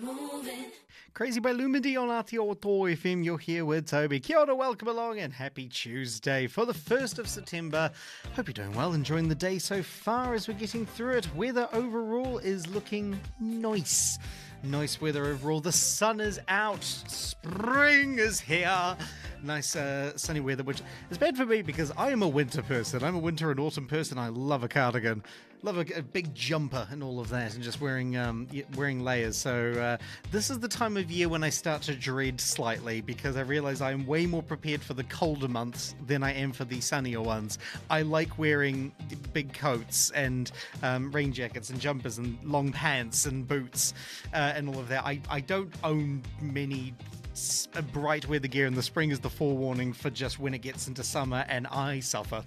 Crazy by Lumidi on Aotearoa FM. You're here with Toby. Kia ora, welcome along, and happy Tuesday for the 1st of September. Hope you're doing well, enjoying the day so far as we're getting through it. Weather overall is looking nice. Nice weather overall. The sun is out. Spring is here. Nice sunny weather, which is bad for me because I am a winter person. I'm a winter and autumn person. I love a cardigan. Love a big jumper and all of that, and just wearing layers. So this is the time of year when I start to dread slightly because I realize I'm way more prepared for the colder months than I am for the sunnier ones. I like wearing big coats and rain jackets and jumpers and long pants and boots and all of that. I don't own many bright weather gear, and the spring is the forewarning for just when it gets into summer and I suffer.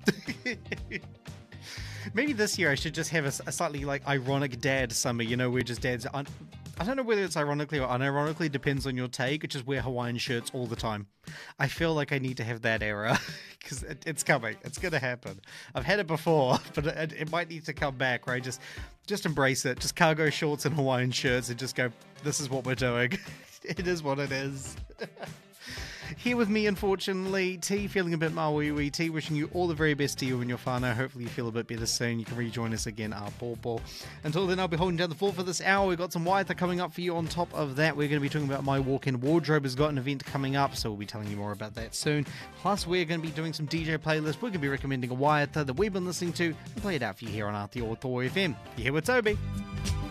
Maybe this year I should just have a slightly ironic dad summer, where just dads I don't know whether it's ironically or unironically, depends on your take, which is wear Hawaiian shirts all the time. I feel like I need to have that era because it's coming. It's going to happen. I've had it before, but it might need to come back, right? Just embrace it. Just cargo shorts and Hawaiian shirts and just go, this is what we're doing. It is what it is. Here with me, unfortunately, T, feeling a bit mawaiwi. T, wishing you all the very best to you and your whānau. Hopefully you feel a bit better soon. You can rejoin us again, pōpō. Until then, I'll be holding down the floor for this hour. We've got some waiata coming up for you. On top of that, we're going to be talking about My Walk-In Wardrobe has got an event coming up, so we'll be telling you more about that soon. Plus, we're going to be doing some DJ playlists. We're going to be recommending a waiata that we've been listening to and play it out for you here on Aotearoa FM. You're here with Toby.